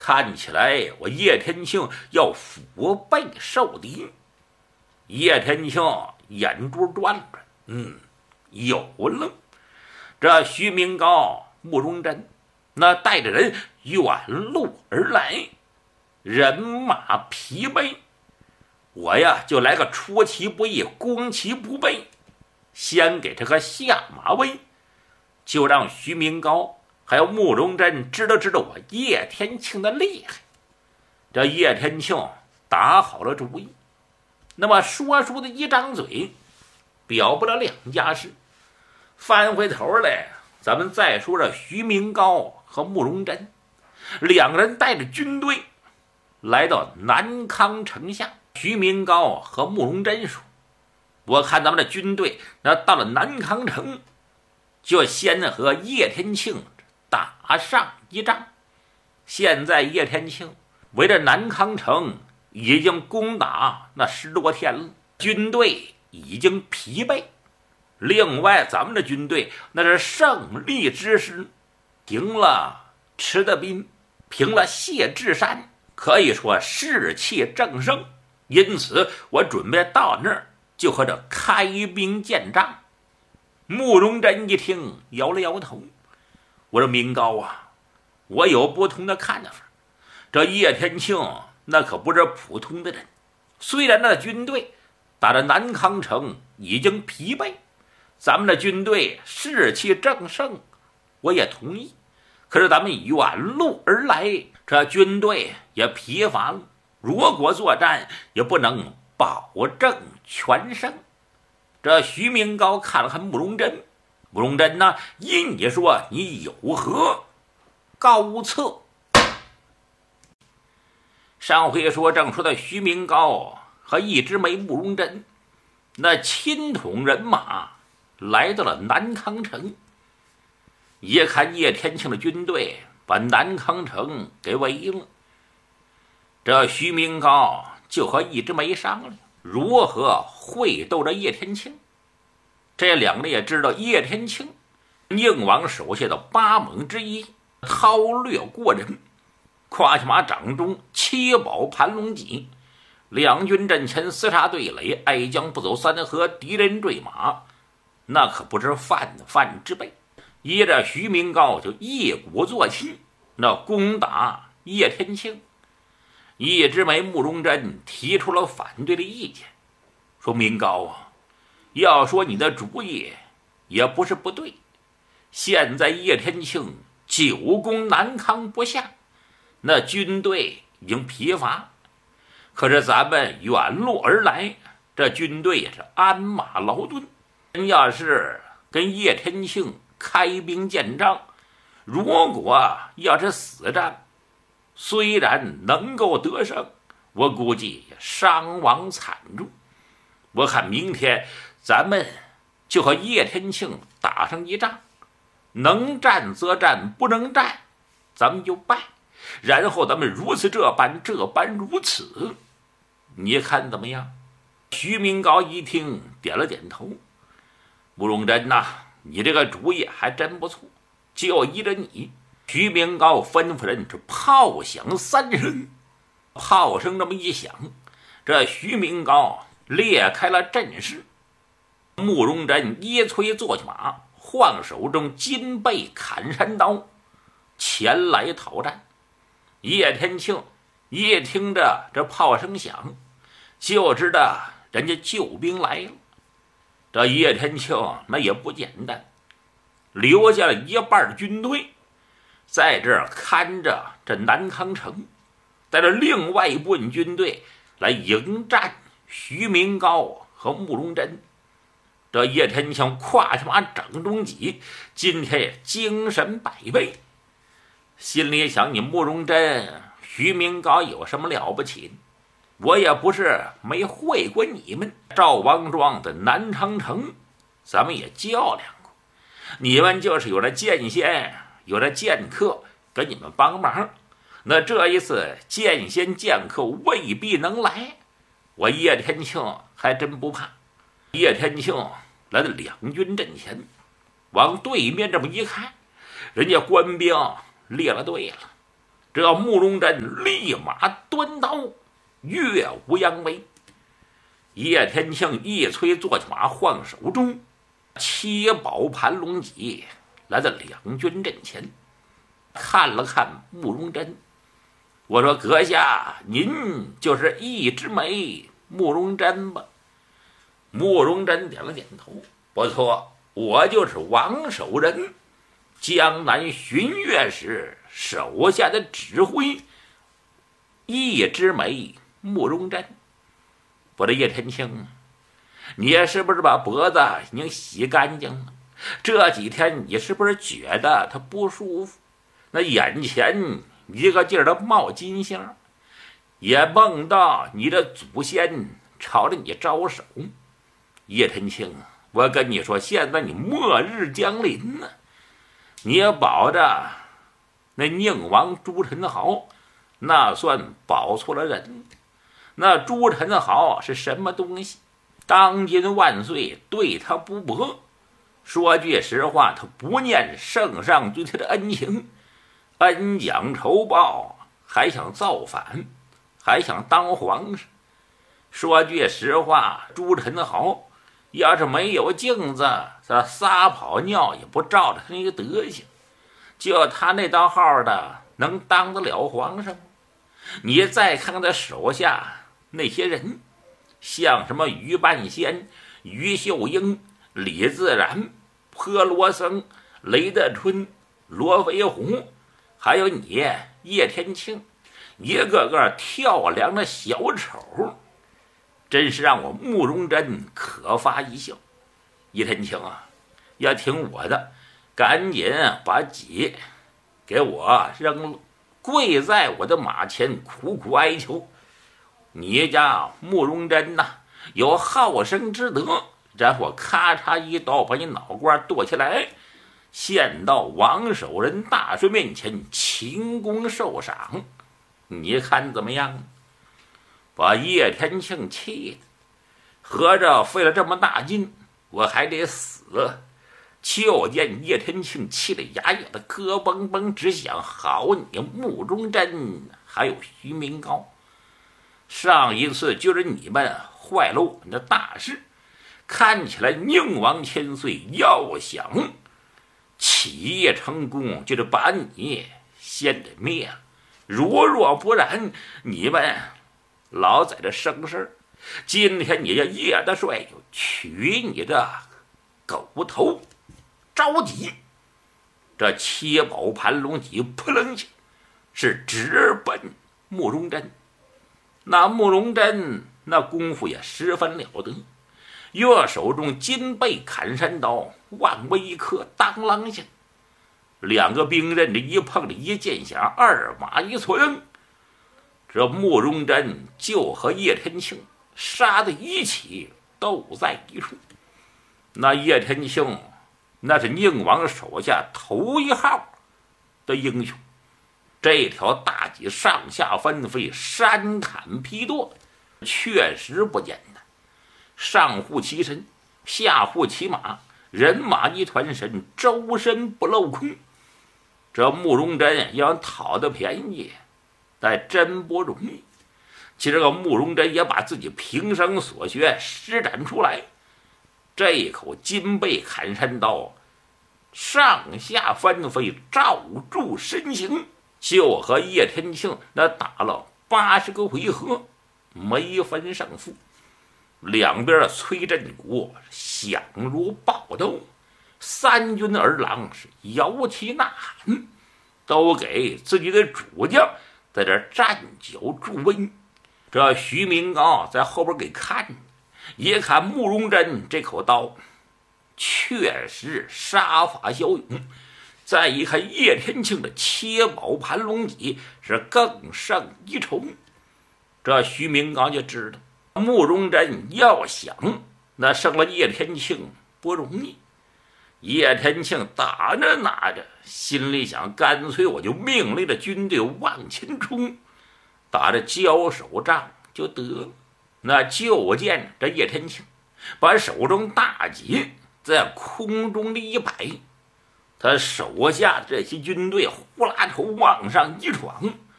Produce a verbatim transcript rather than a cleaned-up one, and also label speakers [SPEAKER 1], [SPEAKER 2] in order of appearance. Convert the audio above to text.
[SPEAKER 1] 看起来我叶天庆要腹背受敌。叶天庆眼珠转转，嗯，有了。这徐明高、慕容真那带着人远路而来，人马疲惫，我呀就来个出其不意，攻其不备，先给这个下马威，就让徐明高还有慕容真知道知道我叶天庆的厉害。这叶天庆打好了主意，那么说书的一张嘴表不了两家事。翻回头来，咱们再说这徐明高和慕容真两个人带着军队来到南康城下。徐明高和慕容真说，我看咱们的军队那到了南康城，就先和叶天庆打上一仗。现在叶天庆围着南康城已经攻打那十多天了，军队已经疲惫。另外咱们的军队那是胜利之师，平了池德斌，平了谢志山，可以说士气正盛。因此我准备到那儿就和这开兵见仗。慕容真一听摇了摇头，我说明高啊，我有不同的看法。这叶天庆那可不是普通的人，虽然那军队打着南康城已经疲惫，咱们的军队士气正盛，我也同意。可是咱们远路而来，这军队也疲乏了，如果作战也不能保证全胜。这徐明高看了看慕容真，慕容真呢，因你说你有何高策？上回说正说的徐明高和一枝梅慕容真那亲统人马来到了南康城，一看叶天庆的军队把南康城给围了，这徐明高就和一枝梅商量如何会斗着叶天庆。这两个人也知道叶天庆宁王手下的八猛之一，韬略过人，胯下马掌中七宝盘龙戟，两军阵前厮杀对垒，爱将不走三河，敌人坠马，那可不是泛泛之辈。依着徐明高就一鼓作气，那攻打叶天庆。一枝梅慕容真提出了反对的意见，说明高啊，要说你的主意也不是不对，现在叶天庆久攻南康不下，那军队已经疲乏，可是咱们远路而来，这军队也是鞍马劳顿，要是跟叶天庆开兵见仗，如果要是死战，虽然能够得胜，我估计也伤亡惨重。我看明天咱们就和叶天庆打上一仗，能战则战，不能战咱们就败，然后咱们如此这般这般如此，你看怎么样？徐明高一听点了点头，慕容真呐、啊，你这个主意还真不错，就依着你。徐明高吩咐人这炮响三声，炮声这么一响，这徐明高裂开了阵势。慕容真一催坐下马，晃手中金背砍山刀，前来讨战。叶天庆一听着这炮声响，就知道人家救兵来了。这叶天庆那也不简单，留下了一半军队在这儿看着这南康城，带着另外一部分军队来迎战徐明高和慕容真。这叶天庆胯下马掌中戟，今天也精神百倍，心里想，你慕容真徐明高有什么了不起？我也不是没会过你们，赵王庄的南昌城咱们也较量过，你们就是有了剑仙有了剑客给你们帮忙，那这一次剑仙剑客未必能来，我叶天庆还真不怕。叶天庆来到两军阵前，往对面这么一看，人家官兵列了队了， 这慕容真立马端刀，跃无扬威。叶天庆一催坐骑马，晃手中七宝盘龙戟来到两军阵前，看了看慕容真，我说：“阁下，您就是一枝梅慕容真吧？”慕容真点了点头：“不错，我就是王守仁，江南巡阅时手下的指挥，一枝梅慕容真。”我的叶天庆，你是不是把脖子已经洗干净了？这几天你是不是觉得他不舒服？那眼前一个劲儿的冒金星，也梦到你的祖先朝着你招手。叶天庆，我跟你说，现在你末日将临呢，你也保着那宁王朱宸濠，那算保错了人。那朱宸濠是什么东西？当今万岁对他不薄，说句实话，他不念圣上对他的恩情，恩将仇报，还想造反，还想当皇上。说句实话，朱宸濠要是没有镜子，他撒跑尿也不照着他那个德行，就他那道号的，能当得了皇上吗？你再看看他手下那些人，像什么于半仙、于秀英、李自然、颇罗僧、雷德春、罗飞虎，还有你叶天庆，一个个跳梁的小丑，真是让我慕容真可发一笑。叶天庆啊，要听我的，赶紧把戟给我扔了，跪在我的马前苦苦哀求。你家慕容真呐、啊，有好生之德，然后咔嚓一刀把你脑瓜剁下来，献到王守仁大帅面前勤功受赏，你看怎么样？把叶天庆气的，合着费了这么大劲，我还得死。就见叶天庆气得牙咬的咯嘣嘣直响，好你慕容真还有徐明高，上一次就是你们坏了我们的大事，看起来宁王千岁要想起义成功，就得把你先得灭了。如若不然，你们老在这生事，今天你这叶大帅就取你的狗头。着急，这七宝盘龙戟扑棱起，是直奔慕容真。那慕容真那功夫也十分了得，右手中金背砍山刀，万威克当啷响，两个兵刃这一碰的一剑响，二马一寸，这慕容真就和叶天庆杀在一起，斗在一处。那叶天庆那是宁王手下头一号的英雄，这条大戟上下翻飞，山砍劈剁，确实不简单。上护其身，下护其马，人马一团神，周身不镂空。这慕容真要讨得便宜，但真不容易。其实这个慕容真也把自己平生所学施展出来。这一口金背砍山刀，上下翻飞，罩住身形，就和叶天庆那打了八十个回合，没分胜负。两边的催阵鼓响如爆斗，三军儿郎是摇旗呐喊，都给自己的主将在这站脚助威。这徐明高在后边给看着，一看慕容真这口刀确实杀法骁勇，再一看叶天庆的七宝盘龙戟是更胜一筹。这徐明高就知道慕容真要想那胜了叶天庆不容易。叶天庆打着拿着，心里想，干脆我就命令着军队往前冲，打着交手仗就得了。那就见这叶天庆把手中大戟在空中的一摆， 他手下的这些军队呼啦头往上一闯，